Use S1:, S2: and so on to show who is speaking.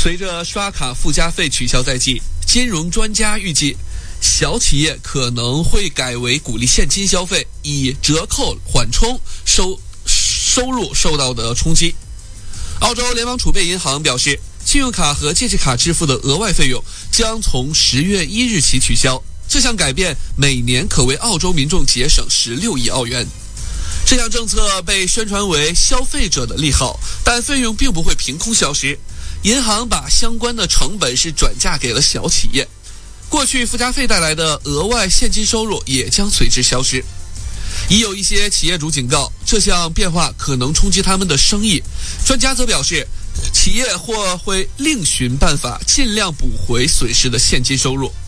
S1: 随着刷卡附加费取消在即，金融专家预计，小企业可能会改为鼓励现金消费，以折扣缓冲收入受到的冲击。澳洲联邦储备银行表示，信用卡和借记卡支付的额外费用将从10月1日起取消。这项改变每年可为澳洲民众节省16亿澳元。这项政策被宣传为消费者的利好，但费用并不会凭空消失。银行把相关的成本是转嫁给了小企业，过去附加费带来的额外现金收入也将随之消失。已有一些企业主警告，这项变化可能冲击他们的生意。专家则表示，企业或会另寻办法尽量补回损失的现金收入。